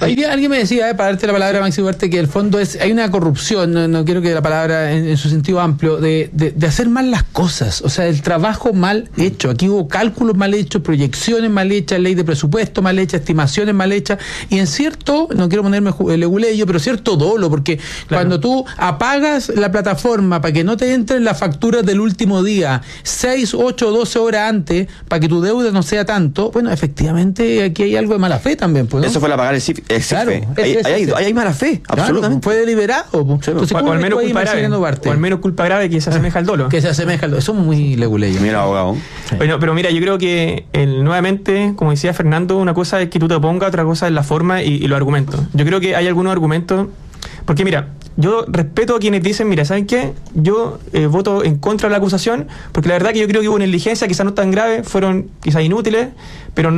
Alguien me decía, para darte la palabra, Maxi Huarte, que el fondo hay una corrupción, no quiero que la palabra en su sentido amplio, de hacer mal las cosas, o sea, el trabajo mal hecho. Aquí hubo cálculos mal hechos, proyecciones mal hechas, ley de presupuesto mal hecha, estimaciones mal hechas, y en cierto, no quiero ponerme leguleyo, pero cierto dolo, porque cuando tú apagas la plataforma para que no te entren las facturas del último día, 6, 8, 12 horas antes, para que tu deuda no sea tanto, bueno, efectivamente aquí hay algo de mala fe también, pues, ¿no? Eso fue la pagar el CIF. Claro, ahí hay mala fe, absolutamente. Claro, fue deliberado. Entonces, o al menos culpa grave. O al menos culpa grave que se asemeja al dolo. Que se asemeja al dolo. Eso es muy leguleyo. Mira, abogado. Sí. Bueno, pero mira, yo creo que nuevamente, como decía Fernando, una cosa es que tú te opongas, otra cosa es la forma y los argumentos. Yo creo que hay algunos argumentos, porque mira, yo respeto a quienes dicen, mira, ¿saben qué? Yo voto en contra de la acusación, porque la verdad que yo creo que hubo negligencia, quizás no tan grave, fueron quizás inútiles, pero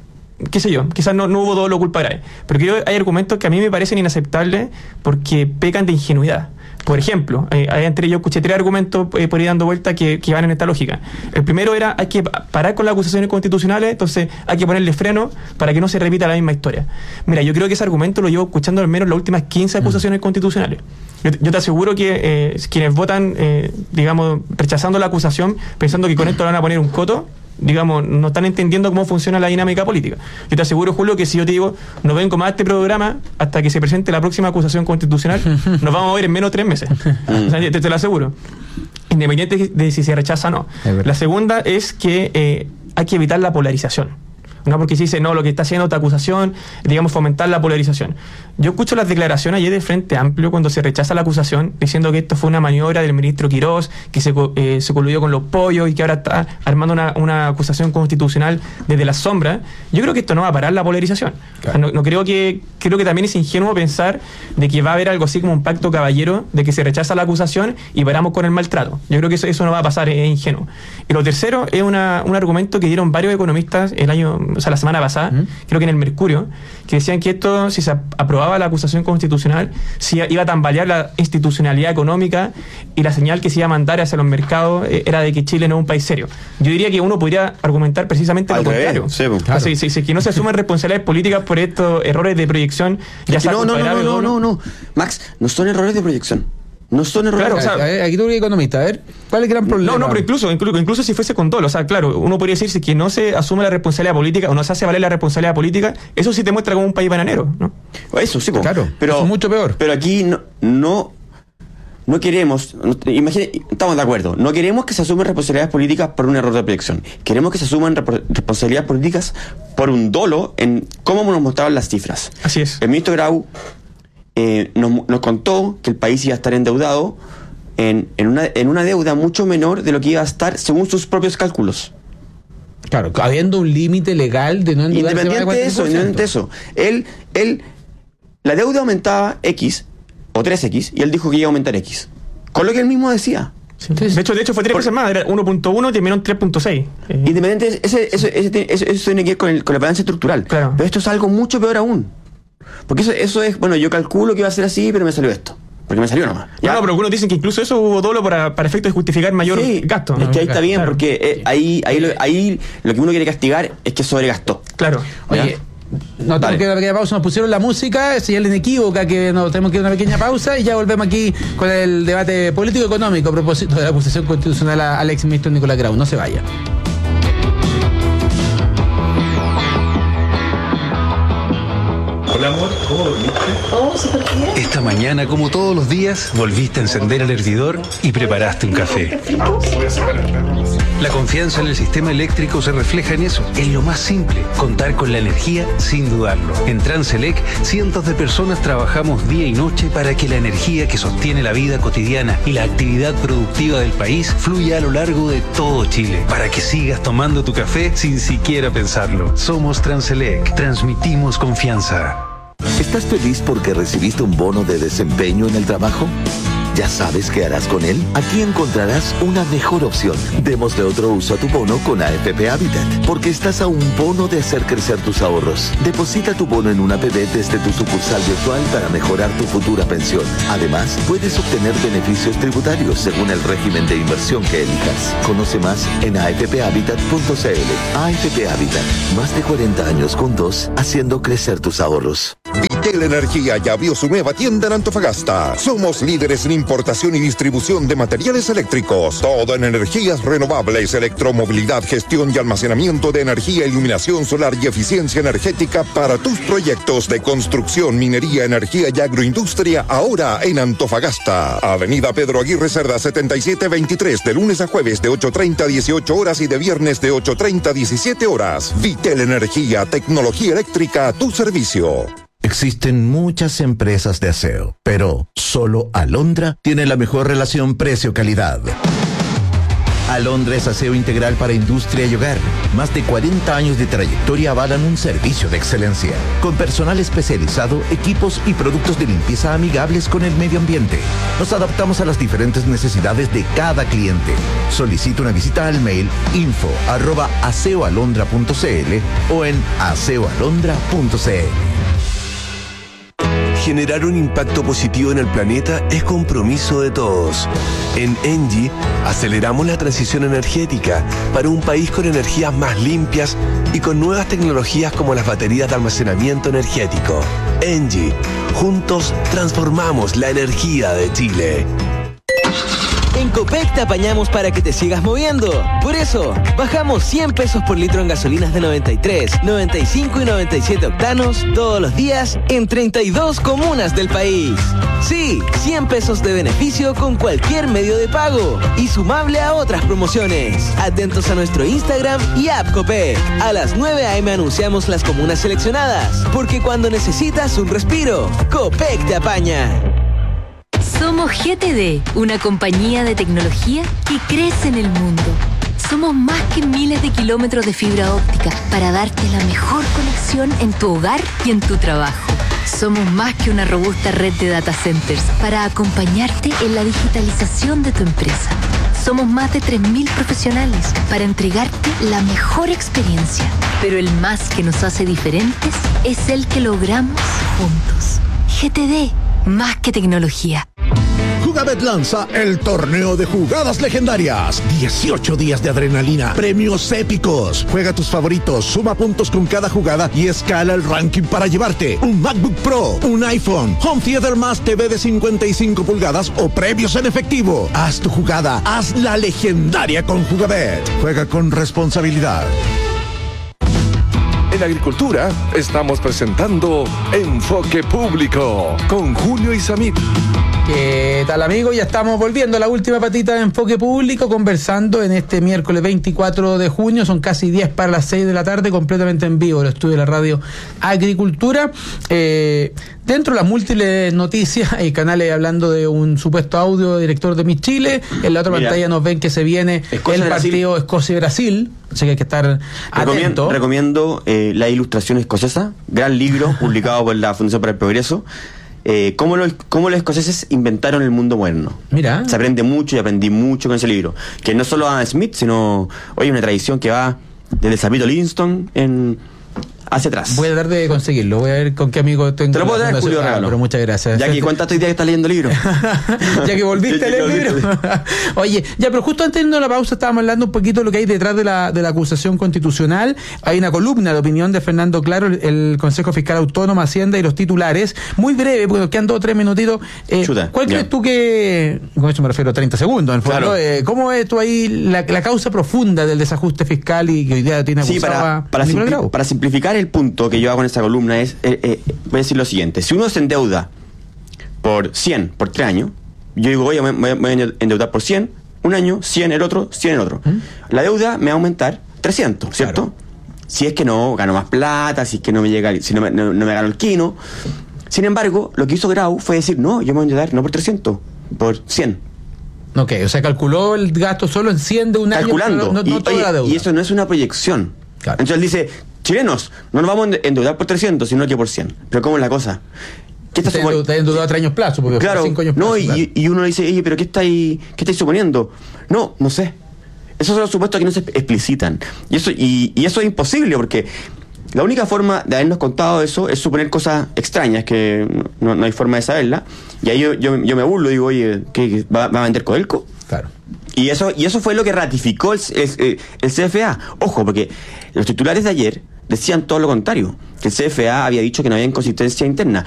qué sé yo, quizás no hubo dolo o culpa grave. Pero hay argumentos que a mí me parecen inaceptables porque pecan de ingenuidad. Por ejemplo, yo escuché 3 argumentos por ir dando vuelta que van en esta lógica. El primero era, hay que parar con las acusaciones constitucionales, entonces hay que ponerle freno para que no se repita la misma historia. Mira, yo creo que ese argumento lo llevo escuchando al menos las últimas 15 acusaciones constitucionales. Yo te aseguro que quienes votan, digamos, rechazando la acusación, pensando que con esto le van a poner un coto, digamos, no están entendiendo cómo funciona la dinámica política. Yo te aseguro, Julio, que si yo te digo, no vengo más a este programa hasta que se presente la próxima acusación constitucional, nos vamos a ver en menos de 3 meses. O sea, te lo aseguro. Independiente de si se rechaza o no. La segunda es que hay que evitar la polarización. No porque se dice, no, lo que está haciendo esta acusación, digamos, fomentar la polarización. Yo escucho las declaraciones ayer de Frente Amplio cuando se rechaza la acusación, diciendo que esto fue una maniobra del ministro Quirós, que se coludió con los pollos y que ahora está armando una acusación constitucional desde la sombra. Yo creo que esto no va a parar la polarización. Claro. O sea, creo que también es ingenuo pensar de que va a haber algo así como un pacto caballero, de que se rechaza la acusación y paramos con el maltrato. Yo creo que eso no va a pasar, es ingenuo. Y lo tercero es un argumento que dieron varios economistas la semana pasada, creo que en el Mercurio, que decían que esto, si se aprobaba la acusación constitucional, iba a tambalear la institucionalidad económica y la señal que se iba a mandar hacia los mercados era de que Chile no es un país serio. Yo diría que uno podría argumentar precisamente lo contrario. Sí, claro. Si que no se asumen responsabilidades políticas por estos errores de proyección, ya sea no. Max, no son errores de proyección. No son errores. Claro, o sea, aquí tú eres economista, a ver, ¿cuál es el gran problema? No, pero incluso si fuese con dolo, o sea, claro, uno podría decir que no se asume la responsabilidad política o no se hace valer la responsabilidad política, eso sí te muestra como un país bananero, ¿no? Eso sí, claro, pero eso es mucho peor. Pero aquí no queremos, estamos de acuerdo, no queremos que se asumen responsabilidades políticas por un error de proyección. Queremos que se asuman responsabilidades políticas por un dolo en cómo nos mostraron las cifras. Así es. El ministro Grau nos contó que el país iba a estar endeudado en una deuda mucho menor de lo que iba a estar según sus propios cálculos. Claro, habiendo un límite legal de no endeudarse. Independiente de eso. La deuda aumentaba X o 3X y él dijo que iba a aumentar X. Con lo que él mismo decía. Sí. De hecho fue 3 veces más, era 1.1 y terminó en 3.6. Independiente, eso tiene que ver con el balance estructural. Claro. Pero esto es algo mucho peor aún. Porque eso es, bueno, yo calculo que iba a ser así, pero me salió esto. Porque me salió nomás. No, pero algunos dicen que incluso eso hubo dolo para efecto de justificar mayor gasto. Es que ahí está bien, claro. Porque ahí lo que uno quiere castigar es que sobregastó. Claro. Oye, no tenemos que ir a una pequeña pausa, nos pusieron la música, señal inequívoca que no tenemos que ir a una pequeña pausa y ya volvemos aquí con el debate político-económico a propósito de la acusación constitucional al exministro Nicolás Grau. No se vaya. Hola amor, ¿cómo dormiste? Oh, súper bien. Esta mañana, como todos los días, volviste a encender el hervidor y preparaste un café. Voy a sacar la confianza en el sistema eléctrico se refleja en eso, en lo más simple, contar con la energía sin dudarlo. En Transelec, cientos de personas trabajamos día y noche para que la energía que sostiene la vida cotidiana y la actividad productiva del país fluya a lo largo de todo Chile, para que sigas tomando tu café sin siquiera pensarlo. Somos Transelec, transmitimos confianza. ¿Estás feliz porque recibiste un bono de desempeño en el trabajo? ¿Ya sabes qué harás con él? Aquí encontrarás una mejor opción. Démosle otro uso a tu bono con AFP Habitat, porque estás a un bono de hacer crecer tus ahorros. Deposita tu bono en una APB desde tu sucursal virtual para mejorar tu futura pensión. Además, puedes obtener beneficios tributarios según el régimen de inversión que elijas. Conoce más en afphabitat.cl. AFP Habitat, más de 40 años juntos, haciendo crecer tus ahorros. Vitel Energía ya abrió su nueva tienda en Antofagasta. Somos líderes en importación y distribución de materiales eléctricos. Todo en energías renovables, electromovilidad, gestión y almacenamiento de energía, iluminación solar y eficiencia energética para tus proyectos de construcción, minería, energía y agroindustria, ahora en Antofagasta. Avenida Pedro Aguirre Cerda 7723, de lunes a jueves de 8:30 a 18 horas y de viernes de 8:30 a 17 horas. Vitel Energía, tecnología eléctrica a tu servicio. Existen muchas empresas de aseo, pero solo Alondra tiene la mejor relación precio-calidad. Alondra es aseo integral para industria y hogar. Más de 40 años de trayectoria avalan un servicio de excelencia. Con personal especializado, equipos y productos de limpieza amigables con el medio ambiente. Nos adaptamos a las diferentes necesidades de cada cliente. Solicita una visita al mail info@aseoalondra.cl o en aseoalondra.cl. Generar un impacto positivo en el planeta es compromiso de todos. En ENGIE aceleramos la transición energética para un país con energías más limpias y con nuevas tecnologías como las baterías de almacenamiento energético. ENGIE, juntos transformamos la energía de Chile. En Copec te apañamos para que te sigas moviendo. Por eso, bajamos 100 pesos por litro en gasolinas de 93, 95 y 97 octanos todos los días en 32 comunas del país. Sí, 100 pesos de beneficio con cualquier medio de pago y sumable a otras promociones. Atentos a nuestro Instagram y app Copec. A las 9 a.m. anunciamos las comunas seleccionadas, porque cuando necesitas un respiro, Copec te apaña. Somos GTD, una compañía de tecnología que crece en el mundo. Somos más que miles de kilómetros de fibra óptica para darte la mejor conexión en tu hogar y en tu trabajo. Somos más que una robusta red de data centers para acompañarte en la digitalización de tu empresa. Somos más de 3.000 profesionales para entregarte la mejor experiencia. Pero el más que nos hace diferentes es el que logramos juntos. GTD, más que tecnología. Jugabet lanza el torneo de jugadas legendarias. 18 días de adrenalina, premios épicos. Juega tus favoritos, suma puntos con cada jugada y escala el ranking para llevarte un MacBook Pro, un iPhone, Home Theater más TV de 55 pulgadas o premios en efectivo. Haz tu jugada, hazla legendaria con Jugabet. Juega con responsabilidad. En Agricultura estamos presentando Enfoque Público con Julio Isamit. ¿Qué tal, amigos? Ya estamos volviendo a la última patita de Enfoque Público, conversando en este miércoles 24 de junio. Son casi 10 para las 6 de la tarde, completamente en vivo, el estudio de la radio Agricultura. Dentro de las múltiples noticias, hay canales hablando de un supuesto audio director de Miss Chile. En la otra pantalla nos ven que se viene el partido Escocia y Brasil, así que hay que estar atento. Recomiendo La Ilustración Escocesa, gran libro publicado por la Fundación para el Progreso. Cómo los escoceses inventaron el mundo moderno. Mira. Se aprende mucho y aprendí mucho con ese libro. Que no solo Adam Smith, sino hoy una tradición que va desde Sapito Livingston hacia atrás. Voy a tratar de conseguirlo. Voy a ver con qué amigo tengo. Te lo puedo dar, Julio, regalo. Pero muchas gracias. Ya que ¿cuántas días que estás leyendo el libro? Ya que volviste a leer el libro. Oye, ya, pero justo antes de la pausa estábamos hablando un poquito de lo que hay detrás de la acusación constitucional. Hay una columna de opinión de Fernando Claro, el Consejo Fiscal Autónomo, Hacienda y los titulares. Muy breve, porque nos quedan 2 o 3 minutitos. ¿Cuál crees tú que, con esto me refiero a 30 segundos, en el fondo, claro. ¿Cómo ves tú ahí la causa profunda del desajuste fiscal y que hoy día tiene acusado para simplificar el punto que yo hago en esta columna es, voy a decir lo siguiente: si uno se endeuda por 100 por 3 años, yo digo, oye, me voy a endeudar por 100 un año, 100 el otro, 100 el otro. La deuda me va a aumentar 300, ¿cierto? Claro. Si es que no gano más plata, si es que no me llega, si no me gano el quino. Sin embargo, lo que hizo Grau fue decir, no, yo me voy a endeudar no por 300, por 100. Ok, o sea, calculó el gasto solo en 100 de un año. Calculando. No toda la deuda. Y eso no es una proyección. Claro. Entonces él dice, chilenos, no nos vamos a endeudar por 300, sino que por 100. Pero ¿cómo es la cosa? ¿Qué estás suponiendo? Te has endeudado a 3 años plazo, porque claro, 5 años plazo. No, y uno dice, oye, pero ¿qué estáis suponiendo? No sé. Esos son los supuestos que no se explicitan. Y eso es imposible, porque la única forma de habernos contado eso es suponer cosas extrañas que no hay forma de saberla. Y ahí yo me burlo y digo, oye, ¿qué va a vender Codelco? Claro. Y eso fue lo que ratificó el CFA. Ojo, porque los titulares de ayer decían todo lo contrario, que el CFA había dicho que no había inconsistencia interna.